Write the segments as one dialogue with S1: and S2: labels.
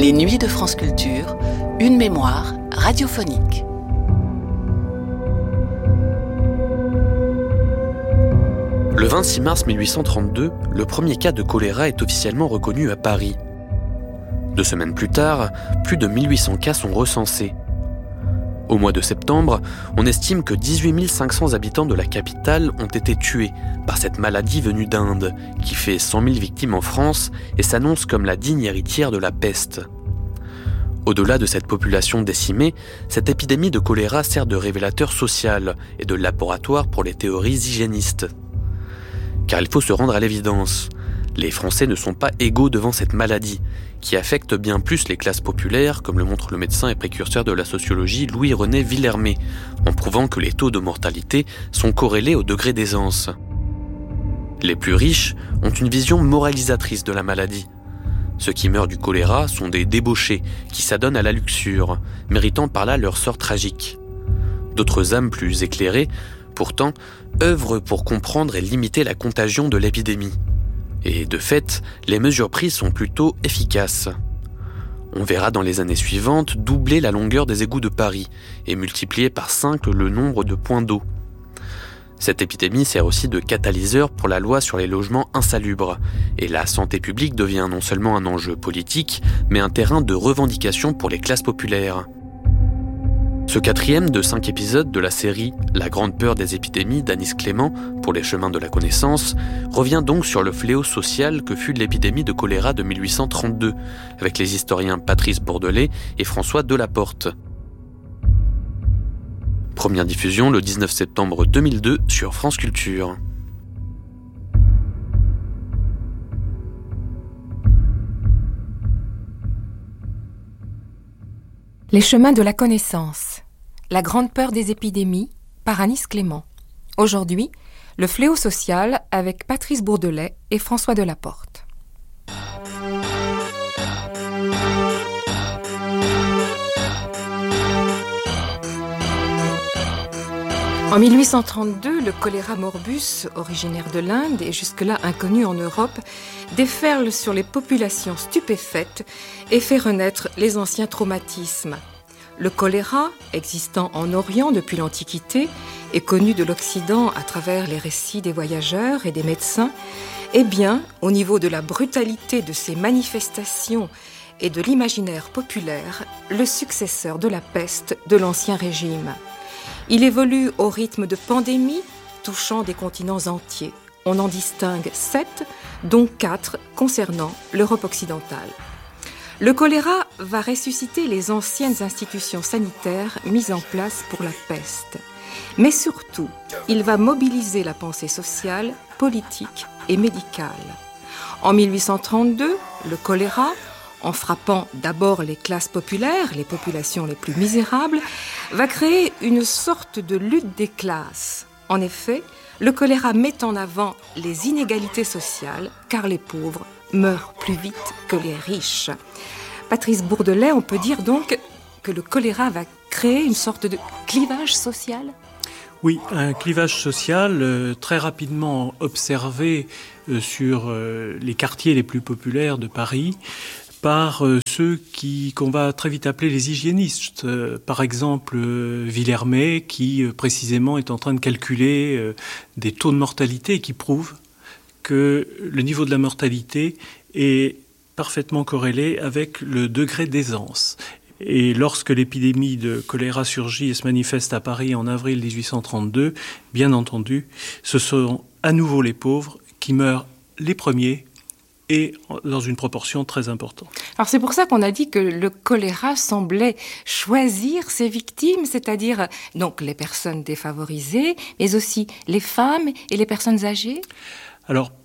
S1: Les Nuits de France Culture, une mémoire radiophonique.
S2: Le 26 mars 1832, le premier cas de choléra est officiellement reconnu à Paris. 2 semaines plus tard, plus de 1800 cas sont recensés. Au mois de septembre, on estime que 18 500 habitants de la capitale ont été tués par cette maladie venue d'Inde, qui fait 100 000 victimes en France et s'annonce comme la digne héritière de la peste. Au-delà de cette population décimée, cette épidémie de choléra sert de révélateur social et de laboratoire pour les théories hygiénistes. Car il faut se rendre à l'évidence, les Français ne sont pas égaux devant cette maladie, qui affecte bien plus les classes populaires, comme le montre le médecin et précurseur de la sociologie Louis-René Villermé, en prouvant que les taux de mortalité sont corrélés au degré d'aisance. Les plus riches ont une vision moralisatrice de la maladie. Ceux qui meurent du choléra sont des débauchés qui s'adonnent à la luxure, méritant par là leur sort tragique. D'autres âmes plus éclairées, pourtant, œuvrent pour comprendre et limiter la contagion de l'épidémie. Et de fait, les mesures prises sont plutôt efficaces. On verra dans les années suivantes doubler la longueur des égouts de Paris et multiplier par 5 le nombre de points d'eau. Cette épidémie sert aussi de catalyseur pour la loi sur les logements insalubres, et la santé publique devient non seulement un enjeu politique, mais un terrain de revendication pour les classes populaires. Ce 4e de 5 épisodes de la série « La grande peur des épidémies » d'Anis Clément, pour les chemins de la connaissance, revient donc sur le fléau social que fut l'épidémie de choléra de 1832, avec les historiens Patrice Bourdelais et François Delaporte. Première diffusion le 19 septembre 2002 sur France Culture.
S3: Les chemins de la connaissance. La grande peur des épidémies par Anis Clément. Aujourd'hui, le fléau social avec Patrice Bourdelais et François Delaporte. En 1832, le choléra morbus, originaire de l'Inde et jusque-là inconnu en Europe, déferle sur les populations stupéfaites et fait renaître les anciens traumatismes. Le choléra, existant en Orient depuis l'Antiquité et connu de l'Occident à travers les récits des voyageurs et des médecins, est bien, au niveau de la brutalité de ses manifestations et de l'imaginaire populaire, le successeur de la peste de l'Ancien Régime. Il évolue au rythme de pandémies touchant des continents entiers. On en distingue 7, dont 4 concernant l'Europe occidentale. Le choléra va ressusciter les anciennes institutions sanitaires mises en place pour la peste. Mais surtout, il va mobiliser la pensée sociale, politique et médicale. En 1832, le choléra, en frappant d'abord les classes populaires, les populations les plus misérables, va créer une sorte de lutte des classes. En effet, le choléra met en avant les inégalités sociales, car les pauvres meurent plus vite que les riches. Patrice Bourdelais, on peut dire donc que le choléra va créer une sorte de clivage social ?
S4: Oui, un clivage social très rapidement observé sur les quartiers les plus populaires de Paris, par ceux qu'on va très vite appeler les hygiénistes. Par exemple, Villermé, qui précisément est en train de calculer des taux de mortalité qui prouvent que le niveau de la mortalité est parfaitement corrélé avec le degré d'aisance. Et lorsque l'épidémie de choléra surgit et se manifeste à Paris en avril 1832, bien entendu, ce sont à nouveau les pauvres qui meurent les premiers, et dans une proportion très importante.
S3: Alors c'est pour ça qu'on a dit que le choléra semblait choisir ses victimes, c'est-à-dire donc les personnes défavorisées, mais aussi les femmes et les personnes âgées.
S4: Alors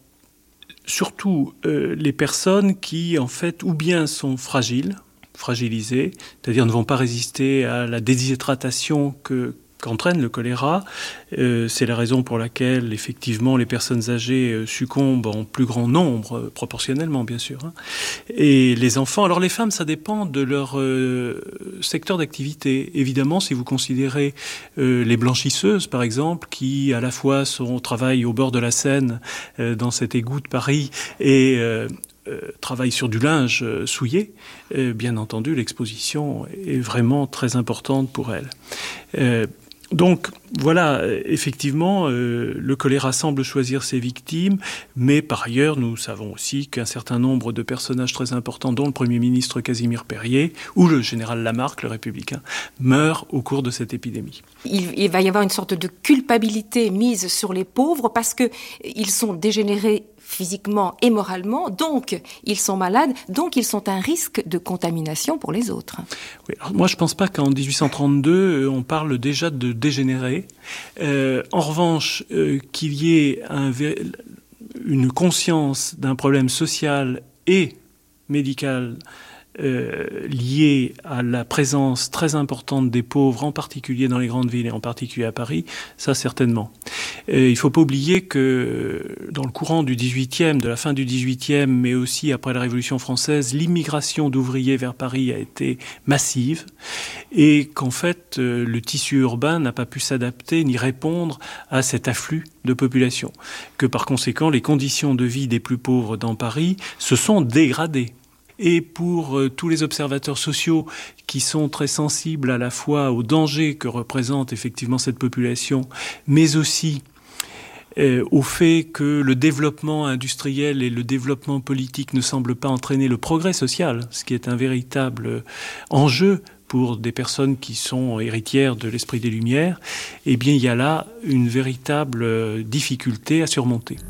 S4: surtout les personnes qui en fait ou bien sont fragilisées, c'est-à-dire ne vont pas résister à la déshydratation qu'entraîne le choléra. C'est la raison pour laquelle, effectivement, les personnes âgées succombent en plus grand nombre, proportionnellement, bien sûr. Et les enfants, alors les femmes, ça dépend de leur secteur d'activité. Évidemment, si vous considérez les blanchisseuses, par exemple, qui à la fois travaillent au bord de la Seine, dans cet égout de Paris, et travaille sur du linge souillé, bien entendu, l'exposition est vraiment très importante pour elle. Donc voilà, effectivement, le choléra semble choisir ses victimes, mais par ailleurs, nous savons aussi qu'un certain nombre de personnages très importants, dont le Premier ministre Casimir Perier ou le général Lamarque, le républicain, meurent au cours de cette épidémie.
S3: Il va y avoir une sorte de culpabilité mise sur les pauvres parce qu'ils sont dégénérés physiquement et moralement, donc ils sont malades, donc ils sont un risque de contamination pour les autres.
S4: Oui, alors moi je ne pense pas qu'en 1832 on parle déjà de dégénérer. En revanche, qu'il y ait une conscience d'un problème social et médical lié à la présence très importante des pauvres, en particulier dans les grandes villes et en particulier à Paris, ça certainement. Il ne faut pas oublier que dans le courant du XVIIIe, de la fin du XVIIIe, mais aussi après la Révolution française, l'immigration d'ouvriers vers Paris a été massive et qu'en fait le tissu urbain n'a pas pu s'adapter ni répondre à cet afflux de population. Que par conséquent, les conditions de vie des plus pauvres dans Paris se sont dégradées. Et pour tous les observateurs sociaux qui sont très sensibles à la fois au danger que représente effectivement cette population, mais aussi au fait que le développement industriel et le développement politique ne semblent pas entraîner le progrès social, ce qui est un véritable enjeu pour des personnes qui sont héritières de l'esprit des Lumières, eh bien il y a là une véritable difficulté à surmonter.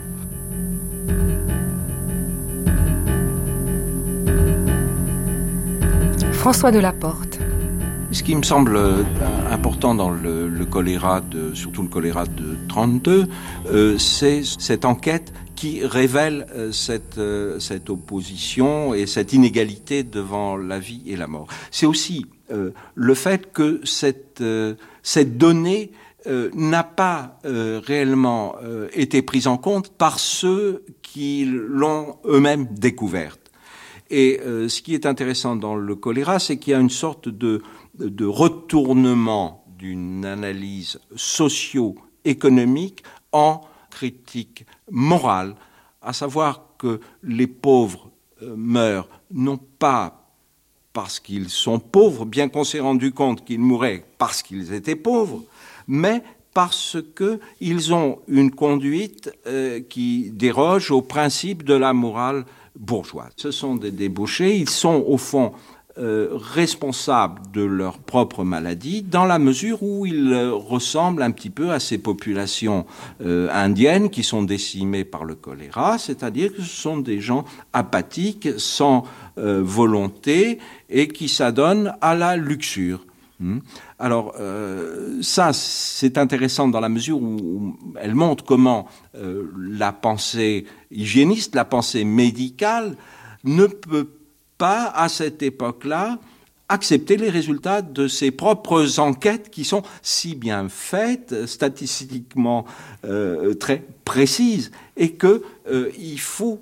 S3: François Delaporte.
S5: Ce qui me semble important dans le choléra, surtout le choléra de 1932, c'est cette enquête qui révèle cette opposition et cette inégalité devant la vie et la mort. C'est aussi le fait que cette donnée n'a pas réellement été prise en compte par ceux qui l'ont eux-mêmes découverte. Et ce qui est intéressant dans le choléra, c'est qu'il y a une sorte de retournement d'une analyse socio-économique en critique morale, à savoir que les pauvres meurent non pas parce qu'ils sont pauvres, bien qu'on s'est rendu compte qu'ils mouraient parce qu'ils étaient pauvres, mais parce qu'ils ont une conduite qui déroge au principe de la morale bourgeoise. Ce sont des débauchés, ils sont au fond responsables de leur propre maladie dans la mesure où ils ressemblent un petit peu à ces populations indiennes qui sont décimées par le choléra, c'est-à-dire que ce sont des gens apathiques, sans volonté et qui s'adonnent à la luxure. Alors ça, c'est intéressant dans la mesure où elle montre comment la pensée hygiéniste, la pensée médicale ne peut pas, à cette époque-là, accepter les résultats de ses propres enquêtes qui sont si bien faites, statistiquement très précises, et que il faut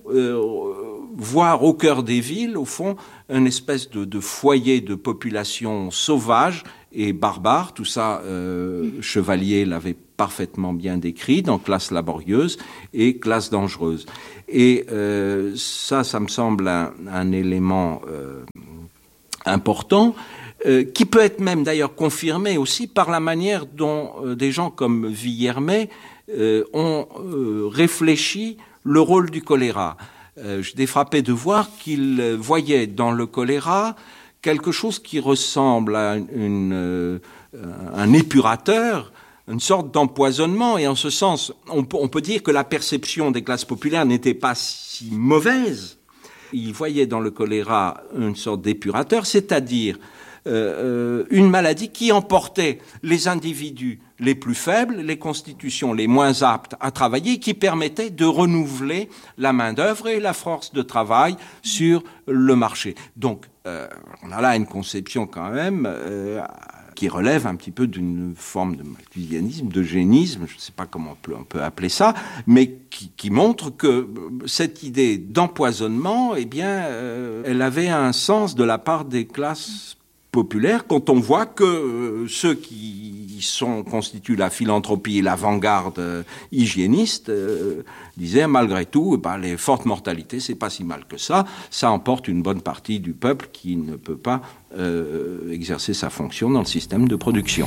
S5: voir au cœur des villes, au fond, une espèce de foyer de population sauvage et barbare. Tout ça, Chevalier l'avait parfaitement bien décrit dans classe laborieuse et classe dangereuse. Et ça me semble un élément important, qui peut être même d'ailleurs confirmé aussi par la manière dont des gens comme Villermé ont réfléchi le rôle du choléra. J'étais frappé de voir qu'il voyait dans le choléra quelque chose qui ressemble à un épurateur, une sorte d'empoisonnement, et en ce sens, on peut dire que la perception des classes populaires n'était pas si mauvaise. Il voyait dans le choléra une sorte d'épurateur, c'est-à-dire une maladie qui emportait les individus les plus faibles, les constitutions les moins aptes à travailler, qui permettait de renouveler la main-d'œuvre et la force de travail sur le marché. Donc, on a là une conception quand même qui relève un petit peu d'une forme de malthusianisme, d'eugénisme, je ne sais pas comment on peut appeler ça, mais qui montre que cette idée d'empoisonnement, eh bien, elle avait un sens de la part des classes populaire quand on voit que ceux qui constituent la philanthropie et l'avant-garde hygiéniste disaient malgré tout, les fortes mortalités, c'est pas si mal que ça emporte une bonne partie du peuple qui ne peut pas exercer sa fonction dans le système de production.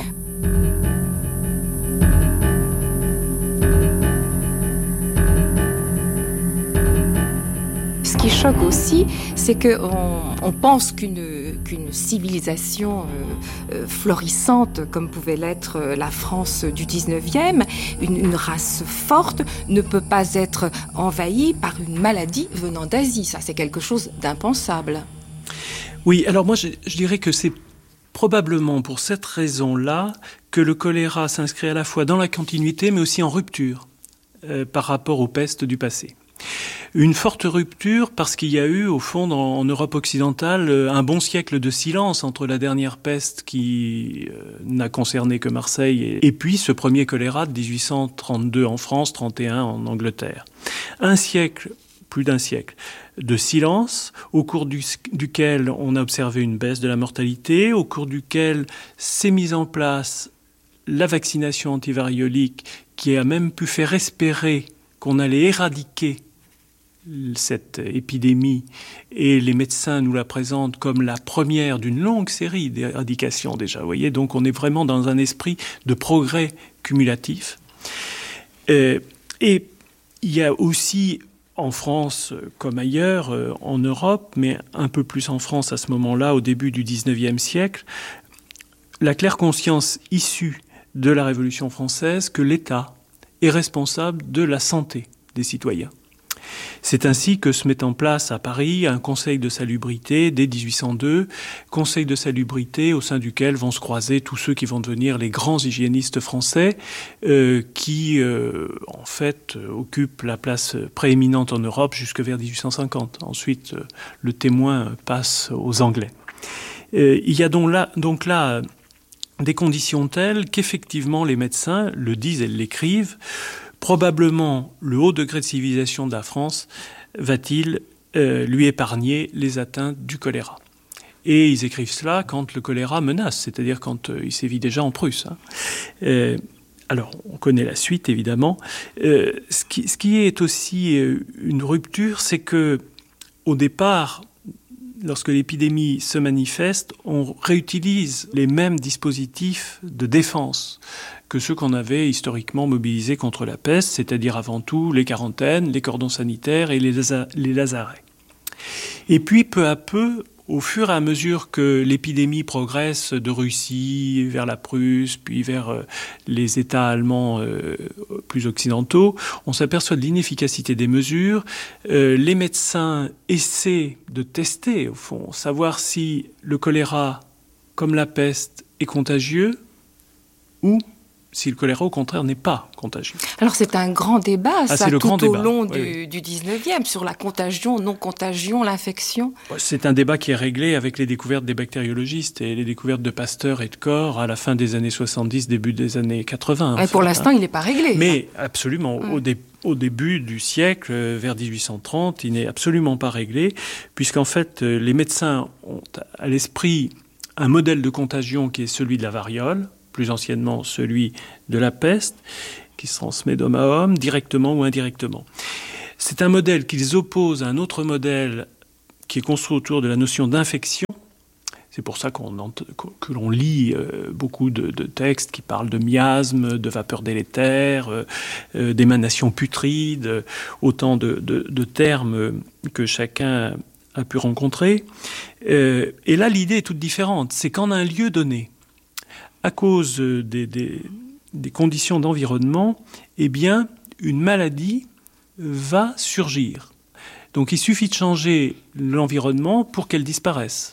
S3: Ce qui choque aussi, c'est qu'on pense qu'une civilisation florissante, comme pouvait l'être la France du 19e, une race forte, ne peut pas être envahie par une maladie venant d'Asie. Ça, c'est quelque chose d'impensable.
S4: Oui, alors moi, je dirais que c'est probablement pour cette raison-là que le choléra s'inscrit à la fois dans la continuité, mais aussi en rupture par rapport aux pestes du passé. Une forte rupture parce qu'il y a eu, au fond, en Europe occidentale, un bon siècle de silence entre la dernière peste qui n'a concerné que Marseille et puis ce premier choléra de 1832 en France, 31 en Angleterre. Un siècle, plus d'un siècle, de silence au cours duquel on a observé une baisse de la mortalité, au cours duquel s'est mise en place la vaccination antivariolique qui a même pu faire espérer qu'on allait éradiquer cette épidémie, et les médecins nous la présentent comme la première d'une longue série d'éradications déjà. Vous voyez, donc on est vraiment dans un esprit de progrès cumulatif. Et il y a aussi en France comme ailleurs, en Europe, mais un peu plus en France à ce moment-là, au début du XIXe siècle, la claire conscience issue de la Révolution française que l'État est responsable de la santé des citoyens. C'est ainsi que se met en place à Paris un conseil de salubrité dès 1802, conseil de salubrité au sein duquel vont se croiser tous ceux qui vont devenir les grands hygiénistes français qui, en fait, occupent la place prééminente en Europe jusque vers 1850. Ensuite, le témoin passe aux Anglais. Il y a donc là des conditions telles qu'effectivement les médecins le disent et l'écrivent. Probablement, le haut degré de civilisation de la France va-t-il lui épargner les atteintes du choléra. Et ils écrivent cela quand le choléra menace, c'est-à-dire quand il sévit déjà en Prusse. Alors, on connaît la suite, évidemment. Ce qui est aussi une rupture, c'est que, au départ, lorsque l'épidémie se manifeste, on réutilise les mêmes dispositifs de défense que ceux qu'on avait historiquement mobilisés contre la peste, c'est-à-dire avant tout les quarantaines, les cordons sanitaires et les lazarets. Et puis, peu à peu, au fur et à mesure que l'épidémie progresse de Russie vers la Prusse, puis vers les États allemands plus occidentaux, on s'aperçoit de l'inefficacité des mesures. Les médecins essaient de tester, au fond, savoir si le choléra, comme la peste, est contagieux ou si le choléra, au contraire, n'est pas contagieux.
S3: Alors, c'est un grand débat, ça, tout
S4: au
S3: long du 19e, sur la contagion, non-contagion, l'infection.
S4: C'est un débat qui est réglé avec les découvertes des bactériologistes et les découvertes de Pasteur et de Corr à la fin des années 70, début des années 80.
S3: Et pour l'instant, il n'est pas réglé.
S4: Mais absolument, au début du siècle, vers 1830, il n'est absolument pas réglé, puisqu'en fait, les médecins ont à l'esprit un modèle de contagion qui est celui de la variole, plus anciennement celui de la peste, qui se transmet d'homme à homme, directement ou indirectement. C'est un modèle qu'ils opposent à un autre modèle qui est construit autour de la notion d'infection. C'est pour ça que l'on lit beaucoup de textes qui parlent de miasmes, de vapeurs délétères, d'émanations putrides, autant de termes que chacun a pu rencontrer. Et là, l'idée est toute différente. C'est qu'en un lieu donné, à cause des conditions d'environnement, eh bien, une maladie va surgir. Donc, il suffit de changer l'environnement pour qu'elle disparaisse.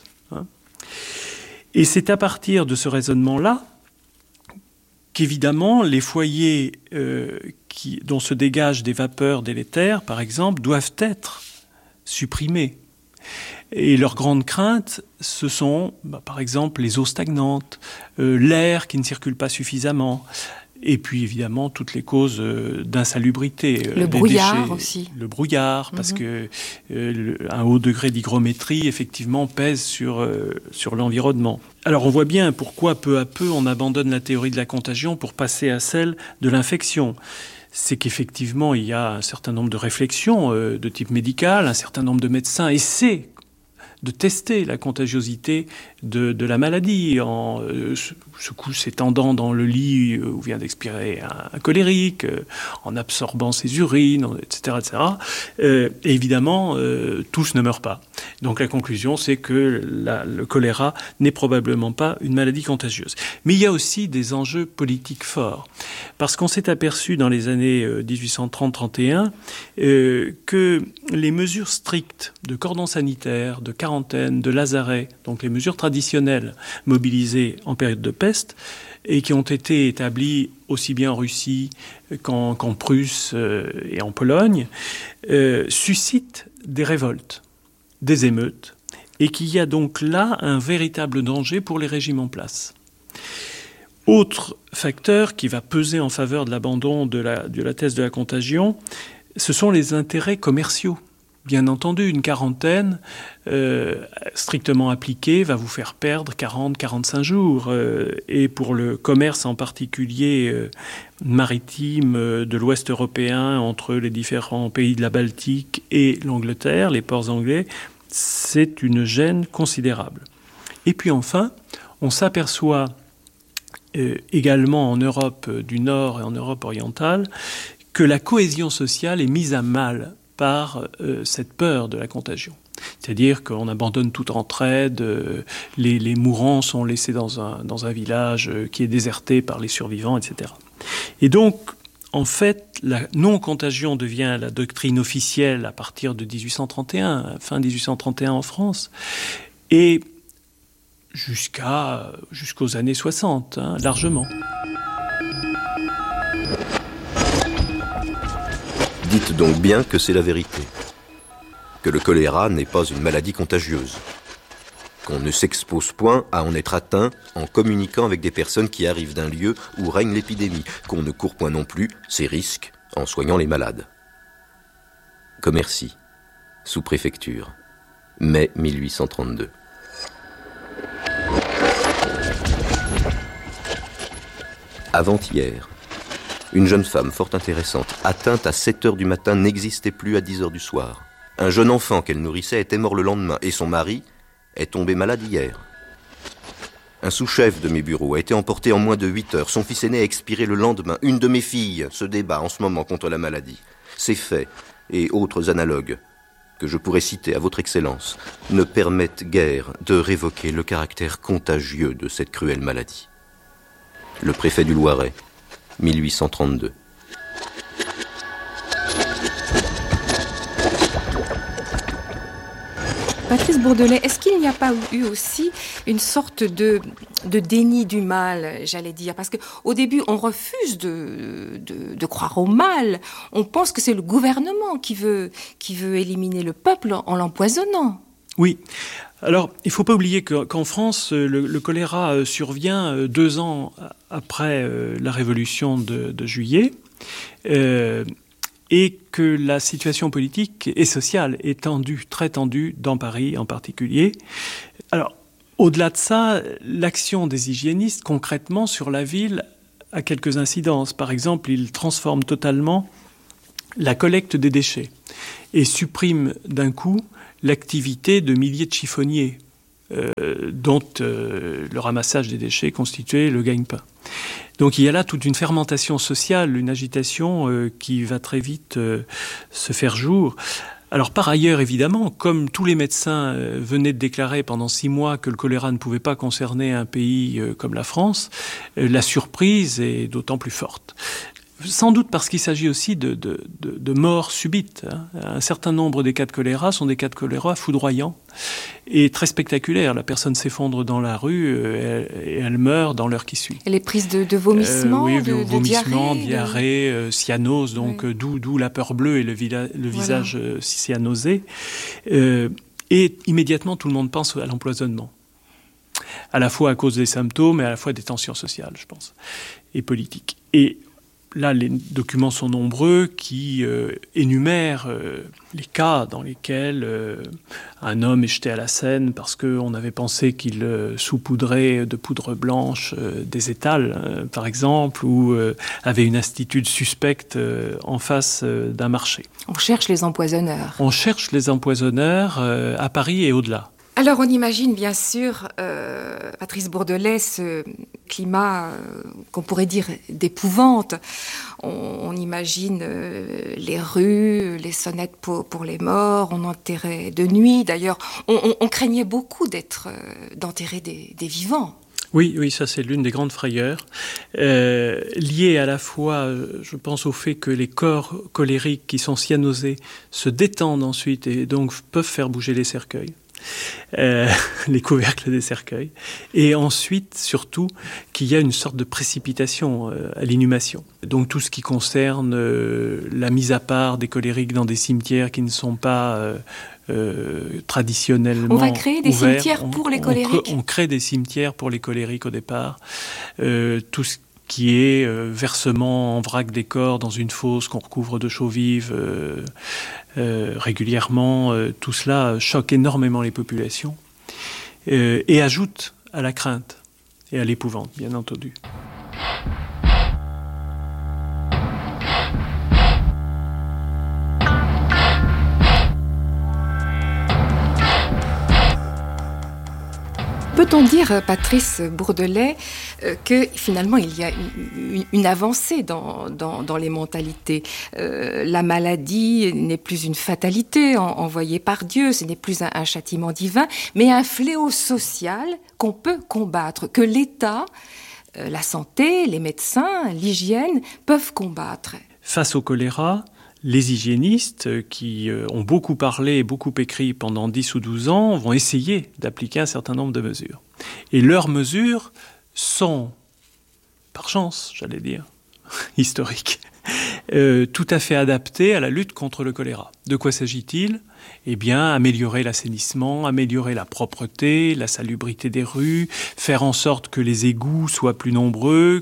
S4: Et c'est à partir de ce raisonnement-là qu'évidemment, les foyers dont se dégagent des vapeurs délétères, par exemple, doivent être supprimés. Et leurs grandes craintes, ce sont, par exemple, les eaux stagnantes, l'air qui ne circule pas suffisamment. Et puis évidemment toutes les causes d'insalubrité.
S3: Le brouillard
S4: déchets,
S3: aussi.
S4: Le brouillard, parce que un haut degré d'hygrométrie effectivement pèse sur l'environnement. Alors on voit bien pourquoi peu à peu on abandonne la théorie de la contagion pour passer à celle de l'infection. C'est qu'effectivement il y a un certain nombre de réflexions de type médical, un certain nombre de médecins essaient de tester la contagiosité de la maladie en s'étendant dans le lit où vient d'expirer un colérique, en absorbant ses urines, etc. etc. Et évidemment, tous ne meurent pas. Donc la conclusion, c'est que le choléra n'est probablement pas une maladie contagieuse. Mais il y a aussi des enjeux politiques forts. Parce qu'on s'est aperçu dans les années 1830-31 que les mesures strictes de cordon sanitaire, de quarantaine, de lazaret, donc les mesures traditionnelles mobilisées en période de peste, et qui ont été établies aussi bien en Russie qu'en Prusse et en Pologne, suscitent des révoltes, des émeutes, et qu'il y a donc là un véritable danger pour les régimes en place. Autre facteur qui va peser en faveur de l'abandon de la thèse de la contagion, ce sont les intérêts commerciaux. Bien entendu, une quarantaine strictement appliquée va vous faire perdre 40-45 jours. Et pour le commerce en particulier maritime de l'Ouest européen entre les différents pays de la Baltique et l'Angleterre, les ports anglais, c'est une gêne considérable. Et puis enfin, on s'aperçoit également en Europe du Nord et en Europe orientale que la cohésion sociale est mise à mal par cette peur de la contagion. C'est-à-dire qu'on abandonne toute entraide, les mourants sont laissés dans un village qui est déserté par les survivants, etc. Et donc, en fait, la non-contagion devient la doctrine officielle à partir de 1831, fin 1831 en France, et jusqu'aux années 60, largement.
S6: Dites donc bien que c'est la vérité, que le choléra n'est pas une maladie contagieuse, qu'on ne s'expose point à en être atteint en communiquant avec des personnes qui arrivent d'un lieu où règne l'épidémie, qu'on ne court point non plus ces risques en soignant les malades. Commercy, sous-préfecture, mai 1832. Avant-hier, une jeune femme fort intéressante, atteinte à 7 heures du matin, n'existait plus à 10 heures du soir. Un jeune enfant qu'elle nourrissait était mort le lendemain et son mari est tombé malade hier. Un sous-chef de mes bureaux a été emporté en moins de 8 heures. Son fils aîné a expiré le lendemain. Une de mes filles se débat en ce moment contre la maladie. Ces faits et autres analogues que je pourrais citer à votre Excellence ne permettent guère de révoquer le caractère contagieux de cette cruelle maladie. Le préfet du Loiret, 1832.
S3: Patrice Bourdelais, est-ce qu'il n'y a pas eu aussi une sorte de déni du mal, j'allais dire? Parce qu'au début, on refuse de croire au mal. On pense que c'est le gouvernement qui veut éliminer le peuple en l'empoisonnant.
S4: Oui. Alors, il ne faut pas oublier qu'en France, le choléra survient 2 ans après la Révolution de juillet, et que la situation politique et sociale est tendue, très tendue, dans Paris en particulier. Alors, au-delà de ça, l'action des hygiénistes, concrètement, sur la ville, a quelques incidences. Par exemple, ils transforment totalement la collecte des déchets et suppriment d'un coup l'activité de milliers de chiffonniers dont le ramassage des déchets constituait le gagne-pain. Donc il y a là toute une fermentation sociale, une agitation qui va très vite se faire jour. Alors par ailleurs, évidemment, comme tous les médecins venaient de déclarer pendant 6 mois que le choléra ne pouvait pas concerner un pays comme la France, la surprise est d'autant plus forte. Sans doute parce qu'il s'agit aussi de morts subites. Un certain nombre des cas de choléra sont des cas de choléra foudroyants et très spectaculaires. La personne s'effondre dans la rue et elle meurt dans l'heure qui suit.
S3: Elle est prise de vomissements,
S4: oui,
S3: de
S4: vomissements,
S3: diarrhée,
S4: cyanose, donc oui. D'où la peur bleue et le visage cyanosé. Et immédiatement, tout le monde pense à l'empoisonnement. à la fois à cause des symptômes et à la fois des tensions sociales, je pense, et politiques. Et là, les documents sont nombreux qui énumèrent les cas dans lesquels un homme est jeté à la Seine parce qu'on avait pensé qu'il saupoudrait de poudre blanche des étals, par exemple, ou avait une attitude suspecte en face d'un marché.
S3: On cherche les empoisonneurs.
S4: On cherche les empoisonneurs à Paris et au-delà.
S3: Alors on imagine bien sûr, Patrice Bourdelais, ce climat qu'on pourrait dire d'épouvante. On imagine les rues, les sonnettes pour les morts, on enterrait de nuit. D'ailleurs, on craignait beaucoup d'enterrer des vivants.
S4: Oui, ça c'est l'une des grandes frayeurs, liée à la fois, je pense, au fait que les corps colériques qui sont cyanosés se détendent ensuite et donc peuvent faire bouger les cercueils. Les couvercles des cercueils, et ensuite surtout qu'il y a une sorte de précipitation à l'inhumation. Donc tout ce qui concerne la mise à part des colériques dans des cimetières qui ne sont pas traditionnellement ouverts.
S3: On va créer des cimetières pour les colériques.
S4: On crée des cimetières pour les colériques au départ. Tout ce qui est versement en vrac des corps dans une fosse qu'on recouvre de chaux vives régulièrement, tout cela choque énormément les populations et ajoute à la crainte et à l'épouvante, bien entendu.
S3: Peut-on dire, Patrice Bourdelais, que finalement il y a une avancée dans les mentalités. La maladie n'est plus une fatalité envoyée par Dieu, ce n'est plus un châtiment divin, mais un fléau social qu'on peut combattre, que l'État, la santé, les médecins, l'hygiène peuvent combattre.
S4: Face au choléra, les hygiénistes qui ont beaucoup parlé et beaucoup écrit pendant 10 ou 12 ans vont essayer d'appliquer un certain nombre de mesures. Et leurs mesures sont, par chance, j'allais dire, historiques, tout à fait adaptées à la lutte contre le choléra. De quoi s'agit-il ? Eh bien, améliorer l'assainissement, améliorer la propreté, la salubrité des rues, faire en sorte que les égouts soient plus nombreux,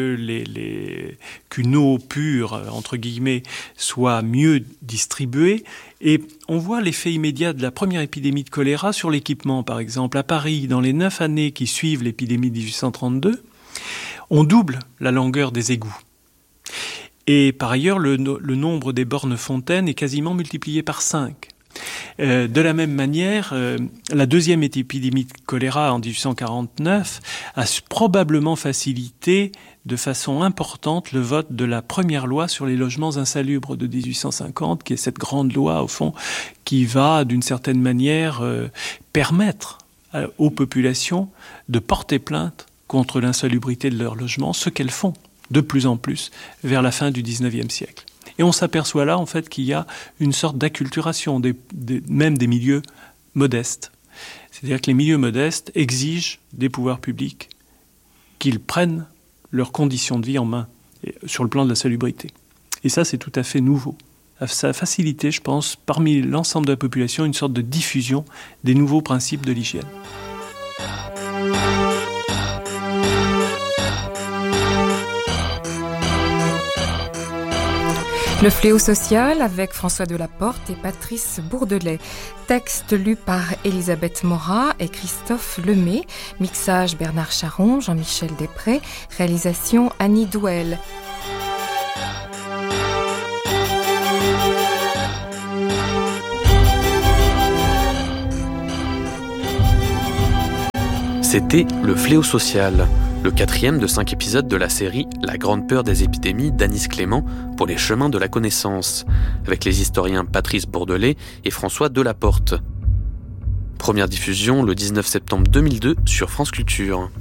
S4: qu'une eau pure, entre guillemets, soit mieux distribuée. Et on voit l'effet immédiat de la première épidémie de choléra sur l'équipement, par exemple. À Paris, dans les 9 années qui suivent l'épidémie de 1832, on double la longueur des égouts. Et par ailleurs, le nombre des bornes fontaines est quasiment multiplié par 5. De la même manière, la deuxième épidémie de choléra en 1849 a probablement facilité de façon importante le vote de la première loi sur les logements insalubres de 1850, qui est cette grande loi, au fond, qui va, d'une certaine manière, permettre aux populations de porter plainte contre l'insalubrité de leurs logements, ce qu'elles font de plus en plus vers la fin du XIXe siècle. Et on s'aperçoit là, en fait, qu'il y a une sorte d'acculturation, même des milieux modestes. C'est-à-dire que les milieux modestes exigent des pouvoirs publics qu'ils prennent leurs conditions de vie en main, sur le plan de la salubrité. Et ça, c'est tout à fait nouveau. Ça a facilité, je pense, parmi l'ensemble de la population, une sorte de diffusion des nouveaux principes de l'hygiène.
S3: Le fléau social avec François Delaporte et Patrice Bourdelais. Texte lu par Elisabeth Morat et Christophe Lemay. Mixage Bernard Charon, Jean-Michel Després. Réalisation Annie Douel.
S2: C'était Le Fléau social, le 4e de 5 épisodes de la série La Grande Peur des épidémies d'Anis Clément pour les chemins de la connaissance, avec les historiens Patrice Bourdelais et François Delaporte. Première diffusion le 19 septembre 2002 sur France Culture.